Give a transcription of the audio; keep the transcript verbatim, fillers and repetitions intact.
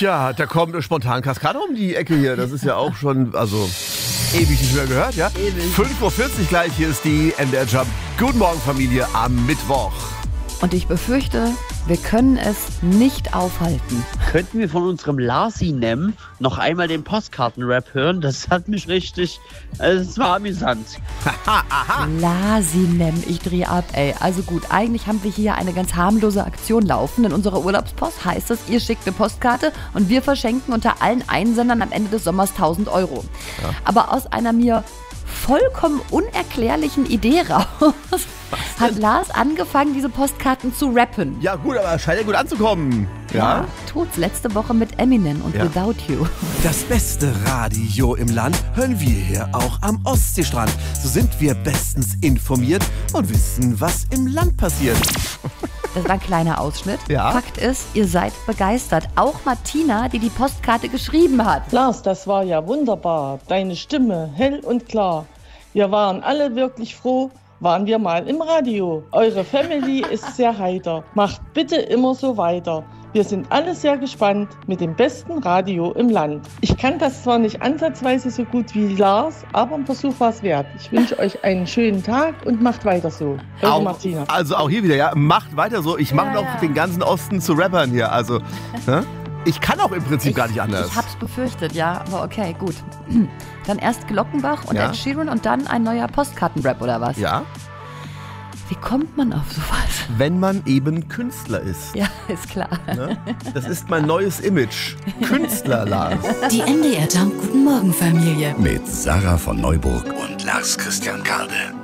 Tja, da kommt eine spontan Kaskade um die Ecke hier. Das ist ja auch schon, also ewig nicht mehr gehört, ja? Ewig. fünf Uhr vierzig gleich, hier ist die M D R Jump. Guten Morgen, Familie, am Mittwoch. Und ich befürchte, wir können es nicht aufhalten. Könnten wir von unserem Lasinem noch einmal den Postkartenrap hören? Das hat mich richtig, also es war amüsant. Haha, aha. Lasinem, ich drehe ab, ey. Also gut, eigentlich haben wir hier eine ganz harmlose Aktion laufen. In unserer Urlaubspost heißt es, ihr schickt eine Postkarte und wir verschenken unter allen Einsendern am Ende des Sommers tausend Euro. Ja. Aber aus einer mir vollkommen unerklärlichen Idee raus hat Lars angefangen, diese Postkarten zu rappen. Ja gut, aber es scheint ja gut anzukommen. Ja, ja, tut's. Letzte Woche mit Eminem und ja. Without You. Das beste Radio im Land hören wir hier auch am Ostseestrand. So sind wir bestens informiert und wissen, was im Land passiert. Das war ein kleiner Ausschnitt. Ja. Fakt ist, ihr seid begeistert. Auch Martina, die die Postkarte geschrieben hat. Lars, das war ja wunderbar. Deine Stimme, hell und klar. Wir waren alle wirklich froh, waren wir mal im Radio. Eure Family ist sehr heiter. Macht bitte immer so weiter. Wir sind alle sehr gespannt mit dem besten Radio im Land. Ich kann das zwar nicht ansatzweise so gut wie Lars, aber ein Versuch war es wert. Ich wünsche euch einen schönen Tag und macht weiter so. Eure Auch, Martina. also auch hier wieder, ja, macht weiter so. Ich mache Ja, noch ja. den ganzen Osten zu Rappern hier. Also, ne? Ich kann auch im Prinzip Ich, gar nicht anders. Ich hab's befürchtet, ja, aber okay, gut. Dann erst Glockenbach und Ja. Ed Sheeran und dann ein neuer Postkartenrap oder was? Ja, Wie kommt man auf sowas? wenn man eben Künstler ist. Ja, ist klar. Ne? Das ist mein neues Image. Künstler, Lars. Die M D R Jump Guten Morgen Familie. Mit Sarah von Neuburg und Lars Christian Karde.